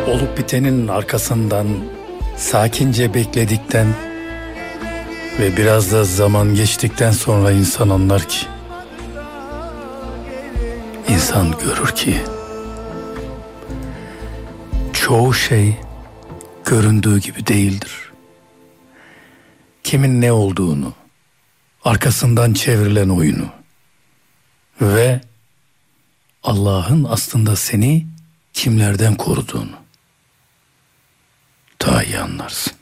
Olup bitenin arkasından sakince bekledikten ve biraz da zaman geçtikten sonra insan anlar ki, insan görür ki çoğu şey göründüğü gibi değildir. Kimin ne olduğunu, arkasından çevrilen oyunu ve Allah'ın aslında seni kimlerden koruduğunu daha iyi anlarsın.